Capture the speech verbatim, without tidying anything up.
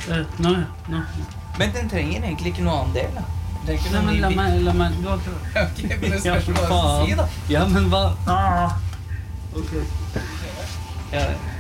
Uh, nå, ja. Nå. Men den trenger egentlig ikke noe annen del, da. Det er ikke Nei, noe men ny la bit. meg, la meg, du har ikke... Ok, men det Ja, spørs for hva jeg skal si, da. faen. Ja, men hva? Ah. Ok. Ja, det.